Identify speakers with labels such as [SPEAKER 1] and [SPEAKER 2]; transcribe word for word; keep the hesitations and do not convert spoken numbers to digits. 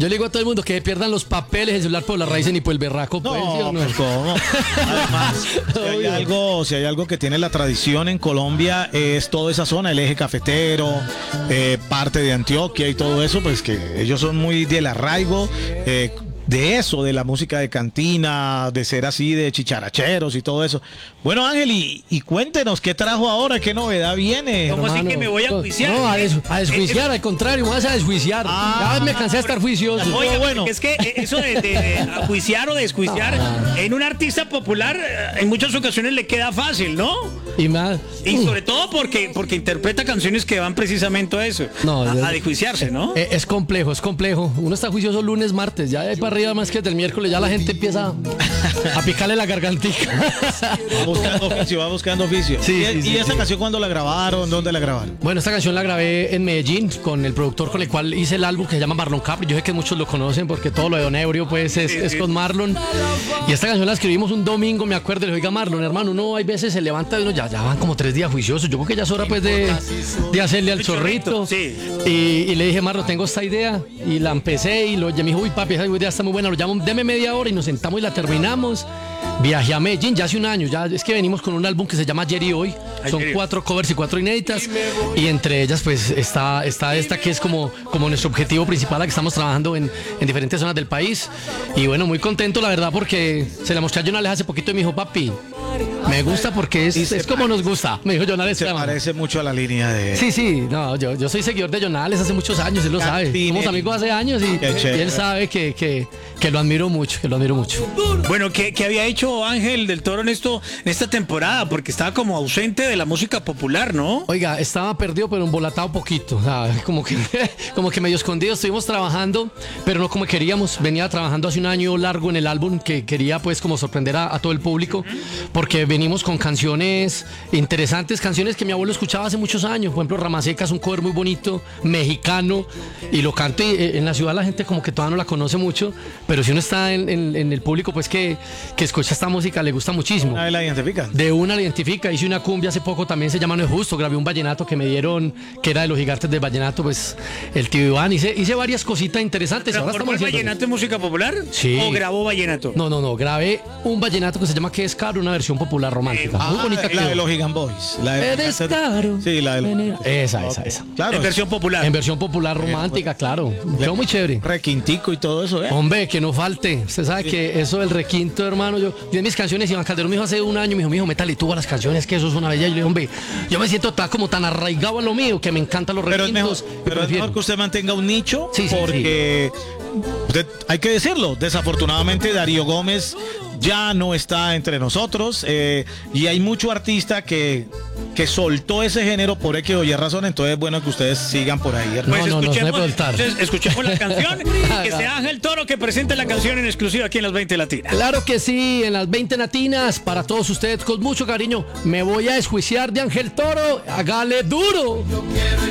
[SPEAKER 1] Yo le digo a todo el mundo que pierdan los papeles, el celular por la raíz ni por el berraco. Pues, ¿sí o
[SPEAKER 2] No, pues cómo. Además, si hay algo, si hay algo que tiene la tradición en Colombia es toda esa zona, el eje cafetero, eh, parte de Antioquia y todo eso, pues que ellos son muy del arraigo. Eh, de eso, de la música de cantina, de ser así, de chicharacheros y todo eso. Bueno, Ángel, y, y cuéntenos, ¿qué trajo ahora? ¿Qué novedad viene?
[SPEAKER 3] ¿Cómo así que me voy a juiciar?
[SPEAKER 1] No, a, des, a desjuiciar, al contrario, vas a desjuiciar.
[SPEAKER 2] Ah,
[SPEAKER 1] ya me cansé de estar juicioso.
[SPEAKER 3] Oiga,
[SPEAKER 2] bueno.
[SPEAKER 3] es que eso de, de, de juiciar o desjuiciar en un artista popular en muchas ocasiones le queda fácil, ¿no?
[SPEAKER 1] Y más.
[SPEAKER 3] Y sobre todo porque, porque interpreta canciones que van precisamente a eso,
[SPEAKER 1] No,
[SPEAKER 3] a,
[SPEAKER 1] es-
[SPEAKER 3] a desjuiciarse, ¿no?
[SPEAKER 1] Eh, Es complejo, es complejo. Uno está juicioso lunes, martes, ya de ahí para arriba más que del miércoles, ya la gente empieza a picarle la gargantica.
[SPEAKER 2] Va buscando oficio, va buscando oficio.
[SPEAKER 1] Sí,
[SPEAKER 2] ¿Y,
[SPEAKER 1] sí,
[SPEAKER 2] y
[SPEAKER 1] sí,
[SPEAKER 2] esa
[SPEAKER 1] sí.
[SPEAKER 2] canción cuándo la grabaron? ¿Dónde la grabaron?
[SPEAKER 1] Bueno, esta canción la grabé en Medellín con el productor con el cual hice el álbum que se llama Marlon Capri. Yo sé que muchos lo conocen porque todo lo de Don Ebrio pues es,
[SPEAKER 3] Sí,
[SPEAKER 1] es
[SPEAKER 3] sí.
[SPEAKER 1] con Marlon. Y esta canción la escribimos un domingo, me acuerdo, y le dije, oiga Marlon, hermano, uno hay veces se levanta y uno ya, ya van como tres días juiciosos. Yo creo que ya es hora pues de, de hacerle al
[SPEAKER 3] El
[SPEAKER 1] chorrito.
[SPEAKER 3] chorrito, sí.
[SPEAKER 1] Y, y le dije, Marlon, tengo esta idea. Y la empecé y lo, y me dijo, uy papi, esa idea está muy buena, lo llamo, deme media hora y nos sentamos y la terminamos. Viajé a Medellín ya hace un año, ya es que venimos con un álbum que se llama Ayer y Hoy. Son
[SPEAKER 3] Ayer y Hoy.
[SPEAKER 1] cuatro covers y cuatro inéditas. Y entre ellas pues está, está esta que es como, como nuestro objetivo principal, la que estamos trabajando en, en diferentes zonas del país. Y bueno, muy contento la verdad porque se la mostré a Jonales hace poquito y me dijo, papi, me gusta porque es,
[SPEAKER 2] Y se
[SPEAKER 1] es como nos gusta. Me dijo Jonales.
[SPEAKER 2] Se
[SPEAKER 1] hermano.
[SPEAKER 2] parece mucho a la línea de...
[SPEAKER 1] Sí, sí, no, yo, yo soy seguidor de Jonales hace muchos años, él lo sabe.
[SPEAKER 2] Cantine.
[SPEAKER 1] Somos amigos hace años y,
[SPEAKER 2] Qué
[SPEAKER 1] y
[SPEAKER 2] chévere.
[SPEAKER 1] él sabe que, que, que lo admiro mucho, que lo admiro mucho.
[SPEAKER 3] Bueno, ¿qué, qué había hecho Ángel del Toro en esto, en esta temporada? Porque estaba como ausente de la música popular, ¿no?
[SPEAKER 1] Oiga, estaba perdido pero embolatado poquito, o sea, como que, como que medio escondido, estuvimos trabajando, pero no como queríamos. Venía trabajando hace un año largo en el álbum que quería pues como sorprender a, a todo el público, porque venimos con canciones interesantes, canciones que mi abuelo escuchaba hace muchos años. Por ejemplo, Ramaseca es un cover muy bonito, mexicano, y lo canto y eh, en la ciudad la gente como que todavía no la conoce mucho, pero si uno está en, en- en el público pues que, que escucha esta música le gusta muchísimo.
[SPEAKER 2] Nadie la identifican.
[SPEAKER 1] De una la identifica, hice una cumbia hace poco, también se llama No es Justo, grabé un vallenato que me dieron, que era de los gigantes del vallenato, pues el tío Iván, hice, hice varias cositas interesantes. Ahora
[SPEAKER 3] ¿Transformó
[SPEAKER 1] estamos
[SPEAKER 3] el
[SPEAKER 1] haciendo...
[SPEAKER 3] vallenato en música popular?
[SPEAKER 1] Sí.
[SPEAKER 3] ¿O grabó vallenato?
[SPEAKER 1] No, no, no, grabé un vallenato que se llama Que es caro, una versión popular romántica.
[SPEAKER 2] Ah,
[SPEAKER 1] Muy bonita.
[SPEAKER 2] la
[SPEAKER 1] quedó.
[SPEAKER 2] de los Gigan Boys. La de-
[SPEAKER 1] Eres caro.
[SPEAKER 2] Sí, la de...
[SPEAKER 1] Esa, esa, esa.
[SPEAKER 2] Claro.
[SPEAKER 3] En versión popular.
[SPEAKER 1] En versión popular romántica, claro. Quedó muy chévere.
[SPEAKER 2] Requintico y todo eso, ¿eh?
[SPEAKER 1] Hombre, que no falte. Usted sabe que eso del requinto, hermano, yo, yo en mis canciones, Iván Calderón me dijo hace un año, me dijo, mijo, métale tú a las canciones, que eso es una bella. Y yo le dije, hombre, yo me siento tan, como tan arraigado a lo mío, que me encantan los
[SPEAKER 2] Pero es mejor,
[SPEAKER 1] requintos. que
[SPEAKER 2] pero es
[SPEAKER 1] prefiero.
[SPEAKER 2] mejor que usted mantenga un nicho,
[SPEAKER 1] Sí, sí,
[SPEAKER 2] porque usted- hay que decirlo, desafortunadamente Darío Gómez ya no está entre nosotros, eh, y hay mucho artista que, que soltó ese género por X o Y razón, entonces es bueno que ustedes sigan por ahí, hermano.
[SPEAKER 3] Pues
[SPEAKER 1] No, no, no, se
[SPEAKER 3] escuchemos,
[SPEAKER 1] puede soltar.
[SPEAKER 3] entonces, escuchemos la canción y que sea Ángel Toro que presente la canción en exclusiva aquí en las veinte Latinas.
[SPEAKER 1] Claro que sí, en las veinte latinas, para todos ustedes, con mucho cariño, me voy a desjuiciar de Ángel Toro, hágale duro.